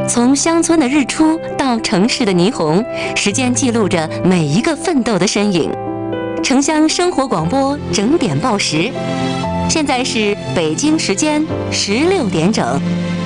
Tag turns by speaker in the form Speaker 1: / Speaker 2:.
Speaker 1: 从乡村的日出到城市的霓虹，时间记录着每一个奋斗的身影。城乡生活广播整点报时，现在是北京时间16点整。